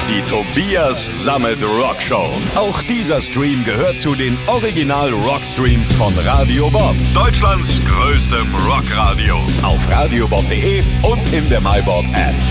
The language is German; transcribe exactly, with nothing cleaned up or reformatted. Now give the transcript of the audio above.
Die Tobias Sammet Rock Show. Auch dieser Stream gehört zu den Original Rockstreams von Radio Bob. Deutschlands größtem Rockradio. Auf radiobob punkt de und in der MyBob App.